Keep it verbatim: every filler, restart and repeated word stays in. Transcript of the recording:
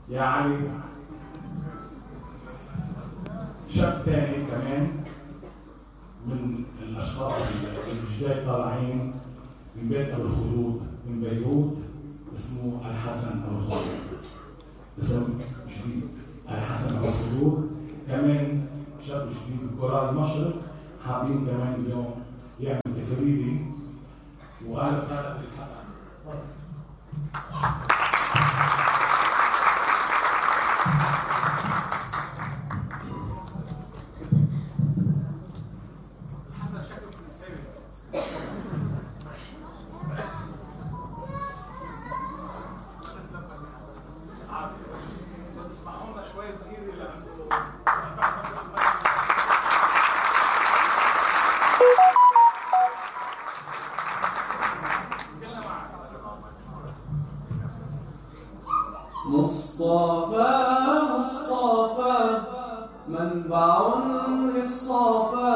يا علي. شاب تاني كمان من الاشخاص الجداد طالعين من بيت ابو الخلود من بيروت، اسمه الحسن ابو الخلود، اسم جديد الحسن ابو الخلود، كمان شاب جديد من كورال المشرق، حابين كمان اليوم يعمل تفريدي. واهلا وسهلا بالحسن. مصطفى مصطفى منبع للصفا